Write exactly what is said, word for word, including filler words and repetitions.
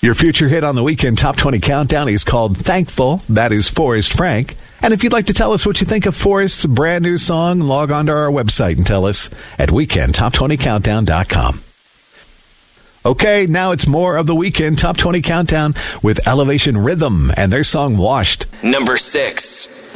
Your future hit on the Weekend Top twenty Countdown is called Thankful. That is Forrest Frank. And if you'd like to tell us what you think of Forrest's brand new song, log on to our website and tell us at weekend top twenty countdown dot com. Okay, now it's more of the Weekend Top twenty Countdown with Elevation Rhythm and their song Washed. Number six.